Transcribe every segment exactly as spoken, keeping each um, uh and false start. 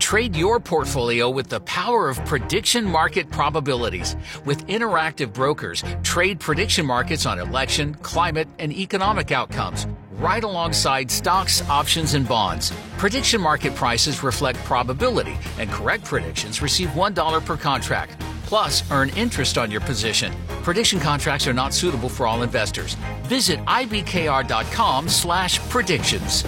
Trade your portfolio with the power of prediction market probabilities. With interactive brokers, trade prediction markets on election, climate, and economic outcomes, right alongside stocks, options, and bonds. Prediction market prices reflect probability, and correct predictions receive one dollar per contract. Plus, earn interest on your position. Prediction contracts are not suitable for all investors. Visit ibkr.com slash predictions.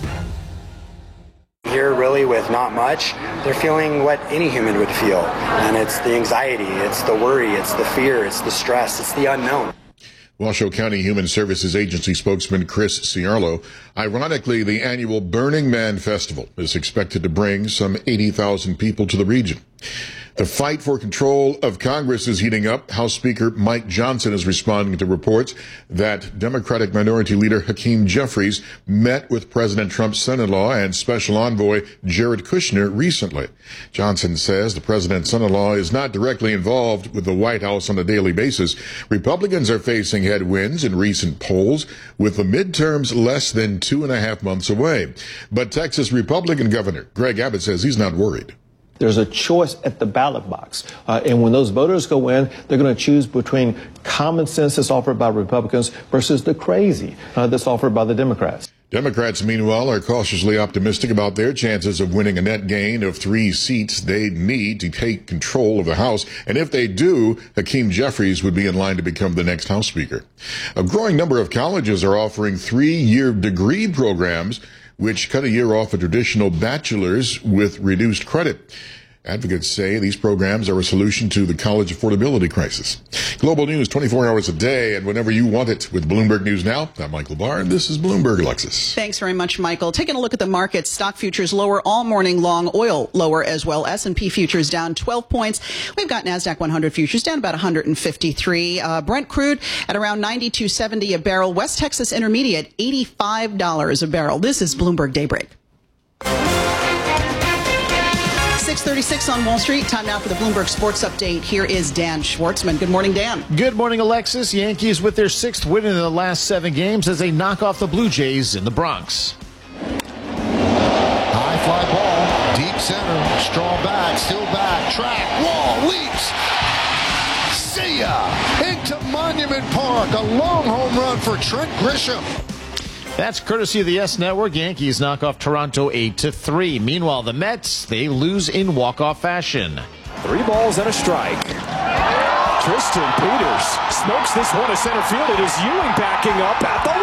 Here really with not much, they're feeling what any human would feel. And it's the anxiety, it's the worry, it's the fear, it's the stress, it's the unknown. Washoe County Human Services Agency spokesman Chris Ciarlo. Ironically, the annual Burning Man Festival is expected to bring some eighty thousand people to the region. The fight for control of Congress is heating up. House Speaker Mike Johnson is responding to reports that Democratic Minority Leader Hakeem Jeffries met with President Trump's son-in-law and Special Envoy Jared Kushner recently. Johnson says the president's son-in-law is not directly involved with the White House on a daily basis. Republicans are facing headwinds in recent polls, with the midterms less than two and a half months away. But Texas Republican Governor Greg Abbott says he's not worried. There's a choice at the ballot box. Uh, and when those voters go in, they're going to choose between common sense that's offered by Republicans versus the crazy uh, that's offered by the Democrats. Democrats, meanwhile, are cautiously optimistic about their chances of winning a net gain of three seats they need to take control of the House. And if they do, Hakeem Jeffries would be in line to become the next House Speaker. A growing number of colleges are offering three-year degree programs which cut a year off a traditional bachelor's with reduced credit. Advocates say these programs are a solution to the college affordability crisis. Global news twenty-four hours a day and whenever you want it with Bloomberg News Now. I'm Michael Barr, and this is Bloomberg Alexis. Thanks very much, Michael. Taking a look at the markets, stock futures lower all morning long, oil lower as well. S and P futures down twelve points. We've got NASDAQ one hundred futures down about one hundred fifty-three. Uh, Brent crude at around ninety-two seventy a barrel. West Texas Intermediate, eighty-five dollars a barrel. This is Bloomberg Daybreak. six thirty-six on Wall Street. Time now for the Bloomberg Sports Update. Here is Dan Schwartzman. Good morning, Dan. Good morning, Alexis. Yankees with their sixth win in the last seven games as they knock off the Blue Jays in the Bronx. High fly ball, deep center, strong back, still back, track, wall, leaps. See ya! Into Monument Park, a long home run for Trent Grisham. That's courtesy of the S Network. Yankees knock off Toronto eight to three. Meanwhile, the Mets, they lose in walk-off fashion. Three balls and a strike. Tristan Peters smokes this one to center field. It is Ewing backing up at the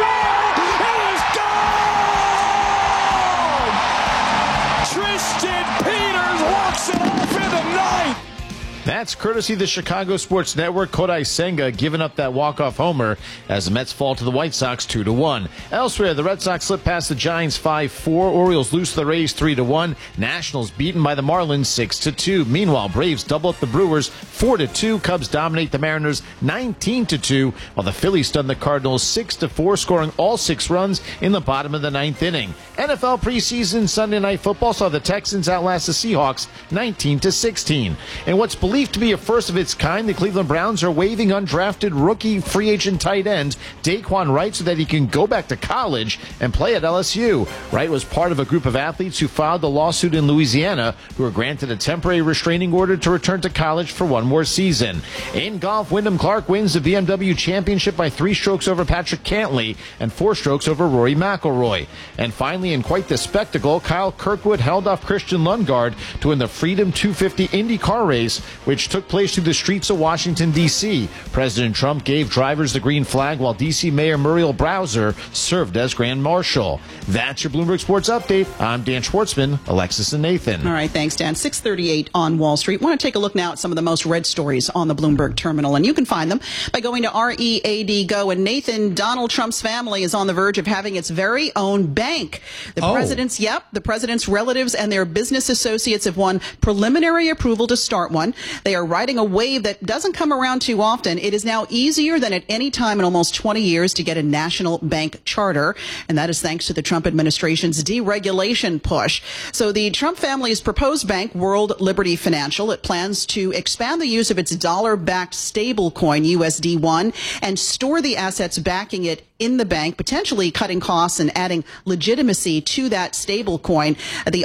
wall. It is gone! Tristan Peters walks it off in the ninth. That's courtesy of the Chicago Sports Network. Kodai Senga giving up that walk-off homer as the Mets fall to the White Sox two to one. Elsewhere, the Red Sox slip past the Giants five four. Orioles lose to the Rays three to one. Nationals beaten by the Marlins six to two. Meanwhile, Braves double up the Brewers four to two. Cubs dominate the Mariners nineteen to two, while the Phillies stun the Cardinals six to four, scoring all six runs in the bottom of the ninth inning. N F L preseason Sunday Night Football saw the Texans outlast the Seahawks nineteen to sixteen. And what's believed to be a first of its kind, the Cleveland Browns are waiving undrafted rookie free agent tight end Daquan Wright so that he can go back to college and play at L S U. Wright was part of a group of athletes who filed the lawsuit in Louisiana who were granted a temporary restraining order to return to college for one more season. In golf, Wyndham Clark wins the B M W Championship by three strokes over Patrick Cantley and four strokes over Rory McIlroy. And finally, in quite the spectacle, Kyle Kirkwood held off Christian Lundgaard to win the Freedom two fifty IndyCar race, which took place through the streets of Washington, D C President Trump gave drivers the green flag while D C Mayor Muriel Bowser served as Grand Marshal. That's your Bloomberg Sports Update. I'm Dan Schwartzman, Alexis and Nathan. All right, thanks, Dan. six thirty-eight on Wall Street. Want to take a look now at some of the most read stories on the Bloomberg terminal, and you can find them by going to R E A D Go. And Nathan, Donald Trump's family is on the verge of having its very own bank. The oh. president's, yep, the president's relatives and their business associates have won preliminary approval to start one. They are riding a wave that doesn't come around too often. It is now easier than at any time in almost twenty years to get a national bank charter, and that is thanks to the Trump administration's deregulation push. So the Trump family's proposed bank, World Liberty Financial, it plans to expand the use of its dollar-backed stablecoin, U S D one, and store the assets backing it in the bank, potentially cutting costs and adding legitimacy to that stablecoin. The